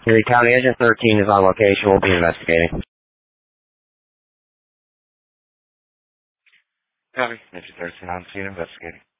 The County Agent 13 is on location. We'll be investigating. Copy. Agent 13 on scene investigating.